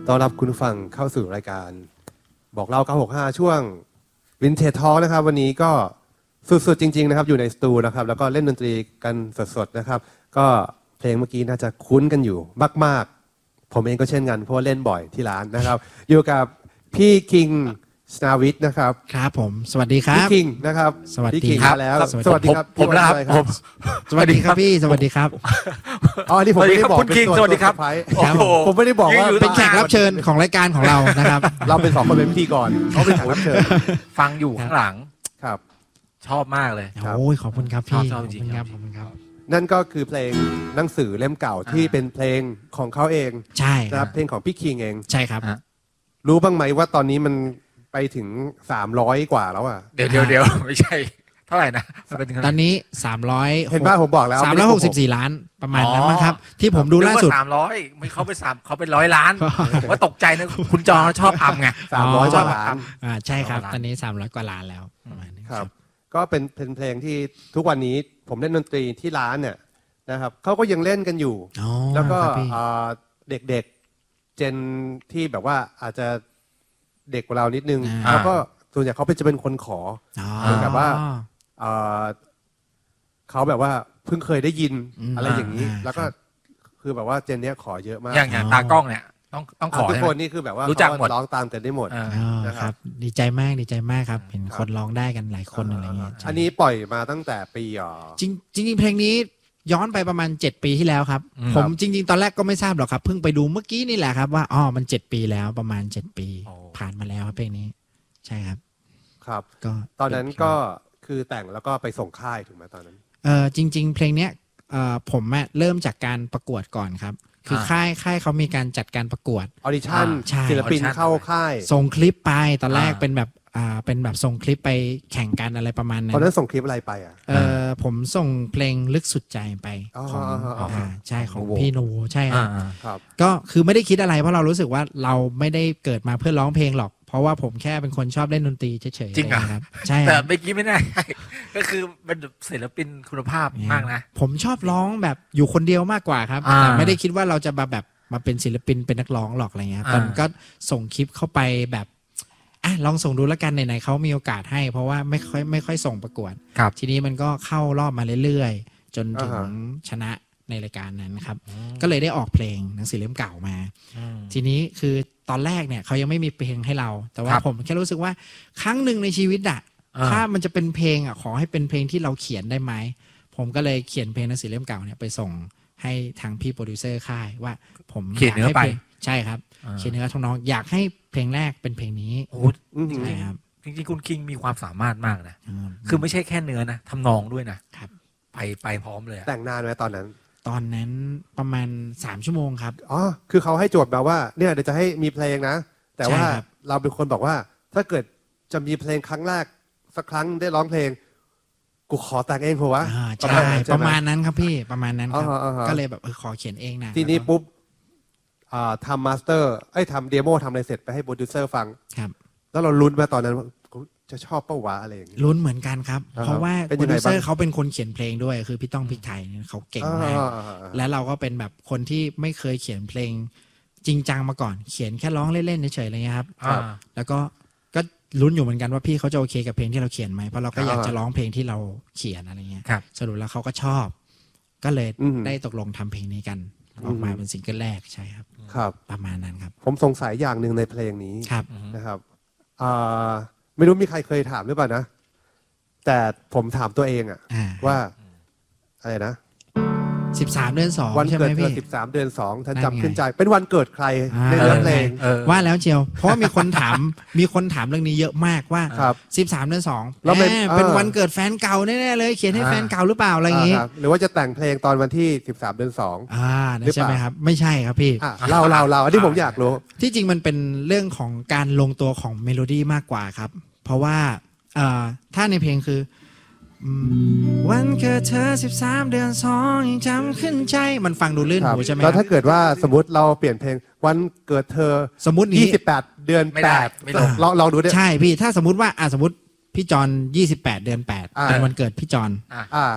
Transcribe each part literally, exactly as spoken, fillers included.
ต้อนรับคุณผู้ฟังเข้าสู่รายการบอกเล่าเก้าหกห้าช่วงวินเทจทอล์คนะครับวันนี้ก็สุดๆจริงๆนะครับอยู่ในสตูนะครับแล้วก็เล่นดนตรีกันสดๆนะครับก็เพลงเมื่อกี้น่าจะคุ้นกันอยู่มากๆผมเองก็เช่นกันเพราะว่าเล่นบ่อยที่ร้านนะครับอยู่กับพี่คิงสนาวิทนะครับครับผมสวัสดีครับพี่คิงนะครับสวัสดีครับแล้วสวัสดีครับผมนะครับผมสวัสดีครับพี่สวัสดีครับอ๋อนี่ผมไม่ได้บอกคุณคิงสวัสดีครับผมไม่ได้บอกว่าเป็นแขกรับเชิญของรายการของเรานะครับเราเป็นสองคนเป็นพิธีกรเขาเป็นแขกรับเชิญฟังอยู่ข้างหลังครับชอบมากเลยโอ้ยขอบคุณครับพี่ชอบจริงครับขอบคุณครับนั่นก็คือเพลงหนังสือเล่มเก่าที่เป็นเพลงของเขาเองใช่นะครับเพลงของพี่คิงเองใช่ครับรู้บ้างไหมว่าตอนนี้มันไปถึงสามร้อยกว่าแล้วอ่ะเดี๋ยวเดี๋ยวเดี๋ยวไม่ใช่เท่าไหร่นะตอนนี้สามร้อยเห็นป่ะผมบอกแล้วสามร้อยหกสิบสี่ล้านประมาณนั้นมั้งครับที่ผมดูล่าสุดสามร้อยไม่เขาไปสามเขาเป็นร้อยล้านผมว่าตกใจนะคุณจอชอบอัมไงสามร้อยกว่าล้านอ่าใช่ครับตอนนี้สามร้อยกว่าล้านแล้วประมาณนี้ครับก็เป็นเป็นเพลงที่ทุกวันนี้ผมเล่นดนตรีที่ร้านเนี่ยนะครับเขาก็ยังเล่นกันอยู่แล้วก็เด็กๆเจนที่แบบว่าอาจจะเด็กกว่าเรานิดนึงแล้วก็ส่วนใหญ่เขาเป็นจะเป็นคนขอเหมือนกับว่าเขาแบบว่าเพิ่งเคยได้ยินอะไรอย่างนี้แล้วก็คือแบบว่าเจนเนี้ยขอเยอะมากอย่างอย่างตากล้องเนี่ยต้องต้องขอทุกคนนี่คือแบบว่ารู้จักหมดร้องตามกันได้หมดนะครับดีใจมากดีใจมากครับเห็นคนร้องได้กันหลายคนอะไรเงี้ยอันนี้ปล่อยมาตั้งแต่ปีอ๋อจริงจริงเพลงนี้ย้อนไปประมาณเจ็ดปีที่แล้วครับผมจริงๆตอนแรกก็ไม่ทราบหรอกครับเพิ่งไปดูเมื่อกี้นี่แหละครับว่าอ๋อมันเจ็ดปีแล้วประมาณเจ็ดปีผ่านมาแล้วครับเพลงนี้ใช่ครับครับก็ตอนนั้นก็คือแต่งแล้วก็ไปส่งค่ายถูกไหมตอนนั้นเออจริงๆเพลงเนี้ยเออผมเริ่มจากการประกวดก่อนครับคือค่ายค่ายเขามีการจัดการประกวดออดิชั่นศิลปินเข้าค่ายส่งคลิปไปตอนแรกเป็นแบบอ่าเป็นแบบส่งคลิปไปแข่งกันอะไรประมาณนั้นตอนนั้นส่งคลิปอะไรไปอ่ะเออผมส่งเพลงลึกสุดใจไปของอ่าใช่ของพี่นูใช่ครับก็คือไม่ได้คิดอะไรเพราะเรารู้สึกว่าเราไม่ได้เกิดมาเพื่อร้องเพลงหรอกเพราะว่าผมแค่เป็นคนชอบเล่นดนตรีเฉยๆจริงครับใช่แต่เมื่อกี้ไม่ได้ก็คือเป็นศิลปินคุณภาพมากนะผมชอบร้องแบบอยู่คนเดียวมากกว่าครับแต่ไม่ได้คิดว่าเราจะมาแบบมาเป็นศิลปินเป็นนักร้องหรอกอะไรเงี้ยตอนก็ส่งคลิปเข้าไปแบบอ่ะลองส่งดูแล้วกันไหนๆเขามีโอกาสให้เพราะว่าไม่ค่อยไม่ค่อยส่งประกวดทีนี้มันก็เข้ารอบมาเรื่อยๆจนถึงชนะในรายการนั้นครับก็เลยได้ออกเพลงหนังสือเล่มเก่ามาทีนี้คือตอนแรกเนี่ยเขายังไม่มีเพลงให้เราแต่ว่าผมแค่รู้สึกว่าครั้งหนึ่งในชีวิตอะถ้ามันจะเป็นเพลงอะขอให้เป็นเพลงที่เราเขียนได้ไหมผมก็เลยเขียนเพลงหนังสือเล่มเก่าเนี่ยไปส่งให้ทางพี่โปรดิวเซอร์ค่ายว่าผมเขียนเนื้อไปใช่ครับเขียนเนื้อทำนองอยากให้เพลงแรกเป็นเพลงนี้โอ้ใช่ครับจริงๆคุณคิงมีความสามารถมากนะคือไม่ใช่แค่เนื้อนะทำนองด้วยนะครับไปไปพร้อมเลยแต่งนานไหมตอนนั้นตอนนั้นประมาณสามชั่วโมงครับอ๋อคือเขาให้โจทย์มาว่าเนี่ยเดี๋ยวจะให้มีเพลงนะแต่ว่าเราเป็นคนบอกว่าถ้าเกิดจะมีเพลงครั้งแรกสักครั้งได้ร้องเพลงกูขอแต่งเองเพราะว่าใช่ประมาณนั้นครับพี่ประมาณนั้นครับก็เลยแบบเออขอเขียนเองนะทีนี้ปุ๊บทำมาสเตอร์ไอ้ทำเดโมทำอะไรเสร็จไปให้โปรดิวเซอร์ฟังครับแล้วเราลุ้นมาตอนนั้นว่าจะชอบเป้าวะอะไรอย่างนี้ลุ้นเหมือนกันครับเพราะว่าโปรดิวเซอร์เขาเป็นคนเขียนเพลงด้วยคือพี่ต้องพริกไทยเขาเก่งมากและเราก็เป็นแบบคนที่ไม่เคยเขียนเพลงจริงจังมาก่อนเขียนแค่ร้องเล่นๆเฉยๆอะไรเงี้ยครับแล้วก็ก็ลุ้นอยู่เหมือนกันว่าพี่เขาจะโอเคกับเพลงที่เราเขียนไหมเพราะเราก็อยากจะร้องเพลงที่เราเขียนอะไรเงี้ยสรุปแล้วเขาก็ชอบก็เลยได้ตกลงทำเพลงนี้กันออกมาเป็นซิงเกิลแรกใช่ครับครับประมาณนั้นครับผมสงสัยอย่างหนึ่งในเพลงนี้นะครับไม่รู้มีใครเคยถามหรือเปล่านะแต่ผมถามตัวเองอะว่าอะไรนะสิบสามเดือนสองวันเกิดเธอสิบสามเดือนสองฉันจำขึ้นใจเป็นวันเกิดใครในเรื่องเพลงว่าแล้วเจียวเพราะว่ามีคนถามมีคนถามเรื่องนี้เยอะมากว่าสิบสามเดือนสองแล้วเป็นวันเกิดแฟนเก่าแน่ๆเลยเขียนให้แฟนเก่าหรือเปล่าอะไรอย่างงี้หรือว่าจะแต่งเพลงตอนวันที่สิบสามเดือนสองอ่าใช่ไหมครับไม่ใช่ครับพี่เราเราเราอันนี้ผมอยากรู้ที่จริงมันเป็นเรื่องของการลงตัวของเมโลดี้มากกว่าครับเพราะว่าถ้าในเพลงคือวันเกิดเธอสิบสามเดือนสองยังจำขึ้นใจมันฟังดูลื่นหูใช่ไหมแล้วถ้าเกิดว่าสมมติเราเปลี่ยนเพลงวันเกิดเธอสมมตินี้ยี่สิบแปดเดือนแปดลองลองดูดิใช่พี่ถ้าสมมติว่าอ่ะสมมติพี่จอนยี่สิบแปดเดือนแปดเป็นวันเกิดพี่จอนอ่า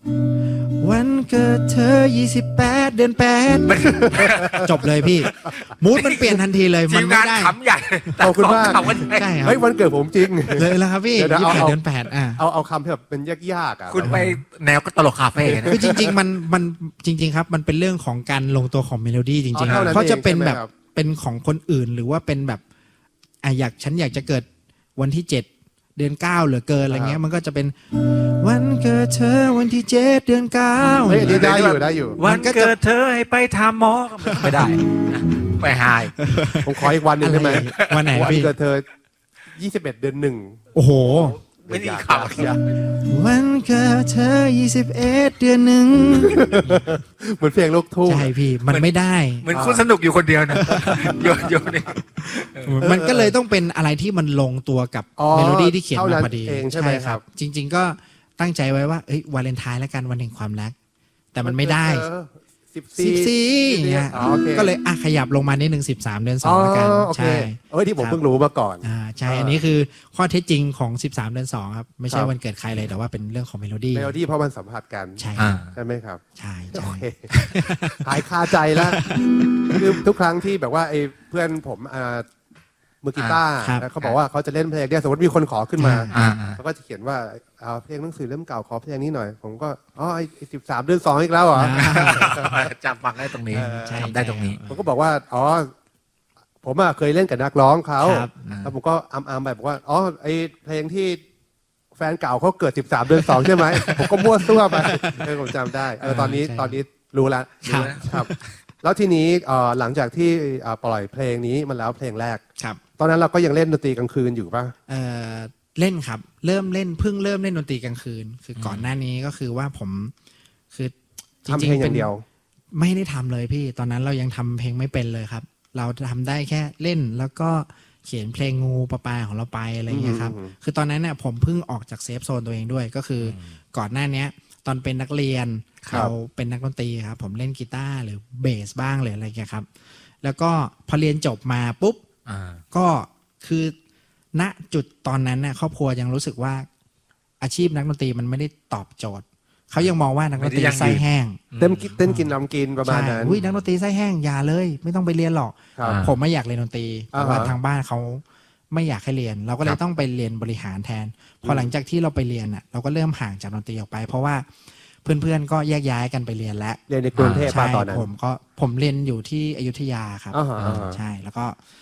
วันเกิดเธอยี่สิบแปดเดือนแปด จบเลยพี่ มูดมันเปลี่ยนทันทีเลยทีมันมไม่งานได้ขำใหญ่แต่ขอบคุณมากขำกันใหญ่ใช่ครับเฮ้ยวันเกิดผมจริงเลยแล้วครับพี่เดี๋ยวยี่นะสิบแปดเอาเดือนแปดอ่ะเอาเอาคำที่แบบเป็นยากๆอ่ะคุณไปแนวก็ตลกคาเฟ่นะคือจริงๆมันมันจริง ๆ ครับ มันเป็นเรื่องของการลงตัวของเมโลดี้จอ๋ริองๆเท่านั้นเพราะจะเป็นเองใช่ไหมแบบครับเป็นของคนอื่นหรือว่าเป็นแบบอ่ะอยากฉันอยากจะเกิดวันที่เจ็ดเดือนเก้าเหลือเกินอะไรเงี้ยมันก็จะเป็นวันเกิดเธอวันที่เจ็ดเดือนเก้าเฮ้ยอันนี้ได้อยู่ได้อยู่วันเกิดเธอให้ไปทำหมอก็ไม่ได้นะไปหายผมขออีกวันหนึ่งได้ไหมวันไหนวันพี่เกิดเธอยี่สิบเอ็ดเดือนหนึ่งโอ้โหไม่มีอยากข่าวอยากวันเกิดเธอยี่สิบเอ็ดเดือนหนึ่งเหมือนเพลงลูกทุ่งใช่พี่มันไม่ได้เหมือนคุณสนุกอยู่คนเดียวนะโยนโยนนี่มันก็เลยต้องเป็นอะไรที่มันลงตัวกับอ๋อเมโลดี้ที่เขียนเท่านั้มาน พอดีเองใช่ไหมครับจริง ๆ ก็ตั้งใจไว้ว่าเอ้ยวาเลนไทน์แล้วกันวันแห่งความรัก แต่มันไม่ได้สิบสิบสี่สี่เนี่ยอ๋อโอเคก็เลยอ่ะขยับลงมานิดหนึ่งสิบสามเดือนสองแล้วกันโอเคใช่เอ้ยที่ผมครับเพิ่งรู้มาก่อนอ่าใช่อ่าอันนี้คือข้อเท็จจริงของสิบสามเดือนสองครับไม่คใช่รับวันเกิดใครเลยแต่ว่าเป็นเรื่องของเมโลดี้เมโลดี้เพราะมันสัมผัสกันใช่อ่าใช่ไหมครับใช่โอใช่เคหายคาใจแล้วคือทุกครั้งที่แบบว่าไอ้เพื่อนผมอ่ามือกีตาร์แล้วเขาบอกว่าเขาจะเล่นเพลงเนี่ยสมมติมีคนขอขึ้นมาอ่าเขาก็จะเขียนว่าเอาเพลงหนังสือเล่มเก่าขอเพลงนี้หน่อย ผมก็อ๋อไอ้สิบสามเดือนสองอีกแล้วเหรอจำฟังได้ตรงนี้เออจำได้ตรงนี้ผมก็บอกว่าอ๋อผมอะเคยเล่นกับนักร้องเขาครับแล้วผมก็อัมอัมๆไปบอกว่าอ๋อไอ้เพลงที่แฟนเก่าเขาเกิดสิบสามเดือนสองใช่ไหม ผมก็มั่วซั่วไปเออผมจำได้เออตอนนี้ใช่ตอนนี้รู้ละครับครับ แล้วทีนี้เอ่อหลังจากที่เอ่อปล่อยเพลงนี้มันแล้วเพลงแรกครับตอนนั้นเราก็ยังเล่นดนตรีกลางคืนอยู่ป่ะเอ่อเล่นครับ เริ่มเล่นเพิ่งเริ่มเล่นดนตรีกลางคืน คือก่อนหน้านี้ก็คือว่าผมคือจทำริเพงลงๆอเป็ย่านงเดียวไม่ได้ทำเลยพี่ ตอนนั้นเรายังทำเพลงไม่เป็นเลยครับ เราทำได้แค่เล่นแล้วก็เขียนเพลงงูปลาปลาของเราไปอะไรอย่างเงี้ยครับอืมคือตอนนั้นเนี่ยผมเพิ่งออกจากเซฟโซนตัวเองด้วย ก็คืออก่อนหน้าเนี้ย ตอนเป็นนักเรียนครับเราเป็นนักดนตรีครับ ผมเล่นกีตาร์หรือเบสบ้างหรืออะไรเงี้ยครับ แล้วก็พอเรียนจบมาปุ๊บอ่าก็คือณจุดตอนนั้นน่ะครอบครัวยังรู้สึกว่าอาชีพนักดนตรีมันไม่ได้ตอบโจทย์ เขายังมองว่านักดนตรีไม่ได้ยั่งยืนไส้แห้งเต้นกินเต้นกินลำกินประมาณใช่นั้นอุ้ยนักดนตรีไส้แห้งอย่าเลย ไม่ต้องไปเรียนหรอกครับอ่าผมไม่อยากเรียนดนตรีแต่ว่าอ่าฮะทางบ้านเขาไม่อยากให้เรียน เราก็เลครัยบต้องไปเรียนบริหารแทน พอหลังจากที่เราไปเรียนอ่ะ เราก็เริ่มห่างจากดนตรีออกไป เพราะว่าเพื่อนๆก็แยกย้ายกันไปเรียนแล้วเรียนในกรุงเทพป่ะใช่ตอนนั้นผมก็ผมเรียนอยู่ที่อยุธยาครับอ่าฮะอ่าฮะใช่แล้วก็